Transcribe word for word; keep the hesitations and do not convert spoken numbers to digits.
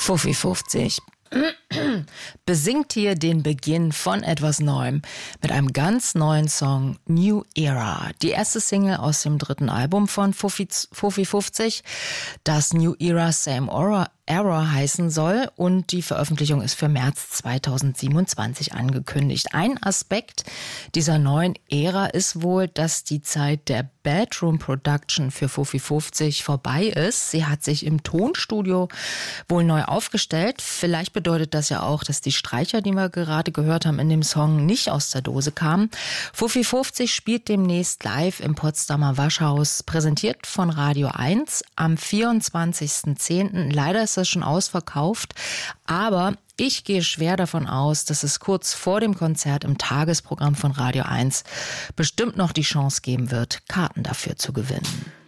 Fuffi fünfzig besingt hier den Beginn von etwas Neuem mit einem ganz neuen Song, New Era. Die erste Single aus dem dritten Album von Fuffi fünfzig, das New Era Same Era, Era heißen soll, und die Veröffentlichung ist für März zweitausendsiebenundzwanzig angekündigt. Ein Aspekt dieser neuen Ära ist wohl, dass die Zeit der Bedroom Production für Fuffi fünfzig vorbei ist. Sie hat sich im Tonstudio wohl neu aufgestellt. Vielleicht bedeutet das ja auch, dass die Streicher, die wir gerade gehört haben in dem Song, nicht aus der Dose kamen. Fuffi fünfzig spielt demnächst live im Potsdamer Waschhaus, präsentiert von Radio eins am vierundzwanzigsten zehnten Leider ist das schon ausverkauft, aber ich gehe schwer davon aus, dass es kurz vor dem Konzert im Tagesprogramm von Radio eins bestimmt noch die Chance geben wird, Karten dafür zu gewinnen.